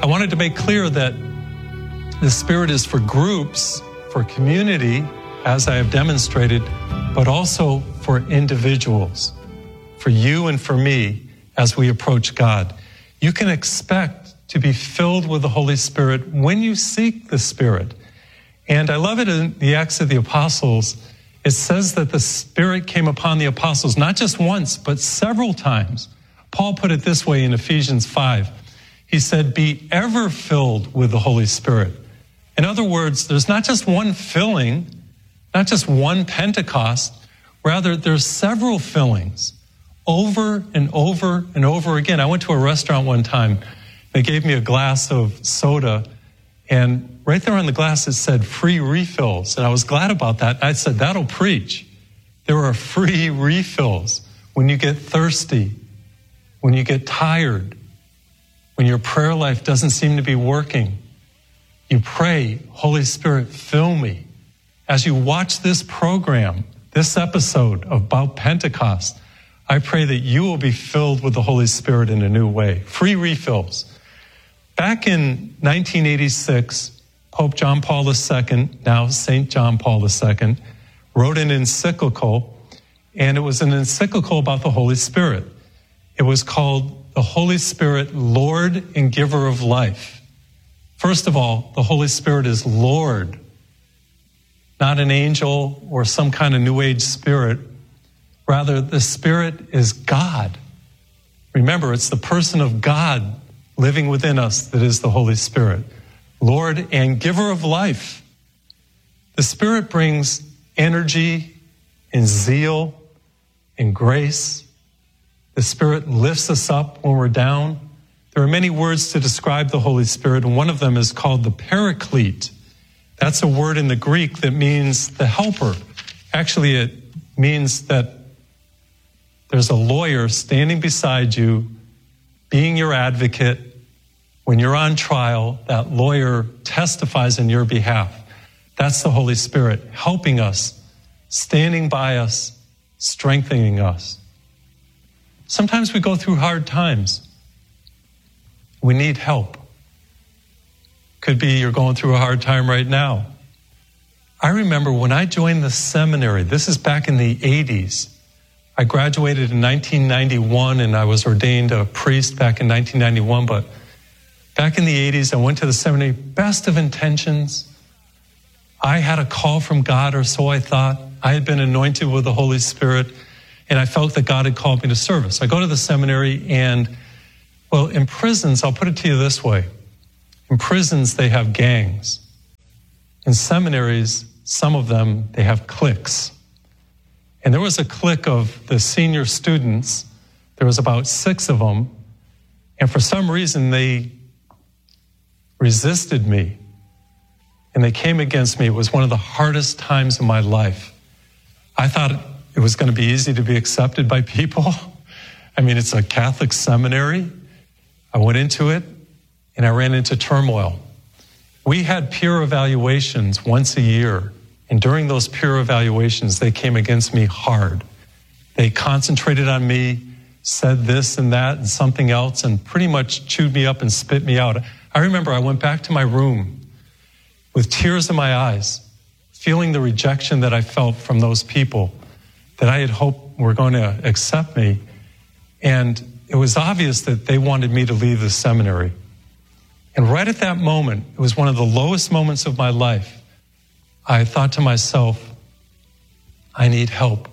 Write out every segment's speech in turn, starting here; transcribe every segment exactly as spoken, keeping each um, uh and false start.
I wanted to make clear that the Spirit is for groups, for community, as I have demonstrated, but also for individuals, for you and for me as we approach God. You can expect to be filled with the Holy Spirit when you seek the Spirit. And I love it in the Acts of the Apostles. It says that the Spirit came upon the apostles, not just once, but several times. Paul put it this way in Ephesians five. He said, be ever filled with the Holy Spirit. In other words, there's not just one filling, not just one Pentecost. Rather, there's several fillings over and over and over again. I went to a restaurant one time. They gave me a glass of soda, and right there on the glass it said free refills. And I was glad about that. I said, that'll preach. There are free refills when you get thirsty, when you get tired, when your prayer life doesn't seem to be working. You pray, Holy Spirit, fill me. As you watch this program, this episode about Pentecost, I pray that you will be filled with the Holy Spirit in a new way. Free refills. Back in nineteen eighty-six, Pope John Paul the Second, now Saint John Paul the Second, wrote an encyclical, and it was an encyclical about the Holy Spirit. It was called The Holy Spirit, Lord and Giver of Life. First of all, the Holy Spirit is Lord, not an angel or some kind of New Age spirit. Rather, the Spirit is God. Remember, it's the person of God living within us that is the Holy Spirit. Lord and Giver of life. The Spirit brings energy and zeal and grace. The Spirit lifts us up when we're down. There are many words to describe the Holy Spirit, and one of them is called the Paraclete. That's a word in the Greek that means the helper. Actually, it means that there's a lawyer standing beside you, being your advocate. When you're on trial, that lawyer testifies in your behalf. That's the Holy Spirit helping us, standing by us, strengthening us. Sometimes we go through hard times. We need help. Could be you're going through a hard time right now. I remember when I joined the seminary, this is back in the eighties. I graduated in nineteen ninety-one and I was ordained a priest back in nineteen ninety-one, but back in the eighties, I went to the seminary, best of intentions. I had a call from God, or so I thought. I had been anointed with the Holy Spirit, and I felt that God had called me to service. I go to the seminary, and, well, in prisons, I'll put it to you this way. In prisons, they have gangs. In seminaries, some of them, they have cliques. And there was a clique of the senior students. There was about six of them. And for some reason, they resisted me. And they came against me. It was one of the hardest times of my life. I thought it was going to be easy to be accepted by people. I mean, it's a Catholic seminary. I went into it, and I ran into turmoil. We had peer evaluations once a year. And during those peer evaluations, they came against me hard. They concentrated on me, said this and that and something else, and pretty much chewed me up and spit me out. I remember I went back to my room with tears in my eyes, feeling the rejection that I felt from those people that I had hoped were going to accept me. And it was obvious that they wanted me to leave the seminary. And right at that moment, it was one of the lowest moments of my life. I thought to myself, I need help.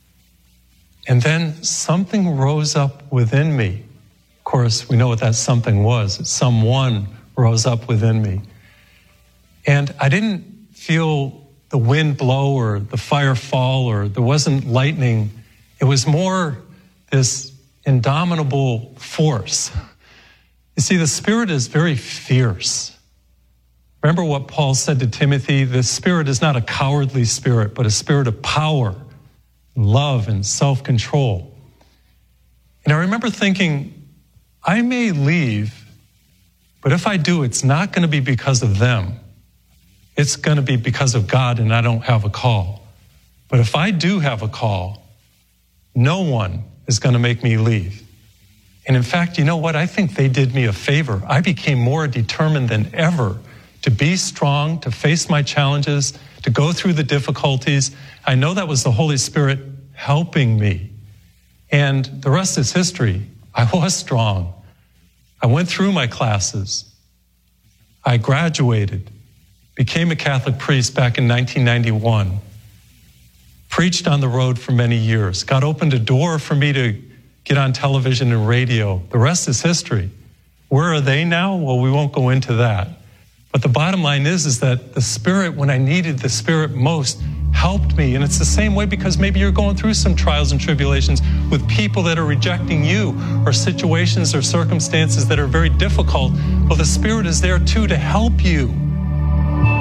And then something rose up within me. Of course, we know what that something was. Someone rose up within me. And I didn't feel the wind blow or the fire fall, or there wasn't lightning. It was more this indomitable force. You see, the Spirit is very fierce. Remember what Paul said to Timothy? The Spirit is not a cowardly spirit, but a spirit of power, love, and self-control. And I remember thinking, I may leave, but if I do, it's not going to be because of them. It's going to be because of God, and I don't have a call. But if I do have a call, no one is going to make me leave. And in fact, you know what? I think they did me a favor. I became more determined than ever to be strong, to face my challenges, to go through the difficulties. I know that was the Holy Spirit helping me. And the rest is history. I was strong. I went through my classes. I graduated, became a Catholic priest back in nineteen ninety-one, preached on the road for many years. God opened a door for me to get on television and radio. The rest is history. Where are they now? Well, we won't go into that. But the bottom line is, is that the Spirit, when I needed the Spirit most, helped me. And it's the same way because maybe you're going through some trials and tribulations with people that are rejecting you, or situations or circumstances that are very difficult. Well, the Spirit is there too to help you.